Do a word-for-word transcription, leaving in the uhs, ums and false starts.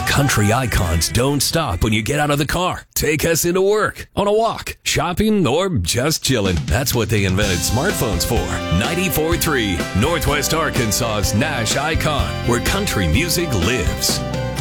The country icons don't stop when you get out of the car. Take us into work, on a walk, shopping, or just chilling. That's what they invented smartphones for. ninety-four point three, Northwest Arkansas's Nash Icon, where country music lives.